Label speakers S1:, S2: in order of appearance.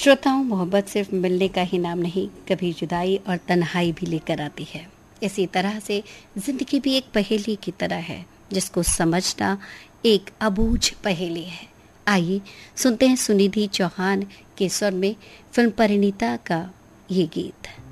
S1: श्रोताओं, मोहब्बत सिर्फ मिलने का ही नाम नहीं, कभी जुदाई और तन्हाई भी लेकर आती है। इसी तरह से जिंदगी भी एक पहेली की तरह है, जिसको समझना एक अबूझ पहेली है। आइए सुनते हैं सुनिधि चौहान के स्वर में फिल्म परिणीता का ये गीत।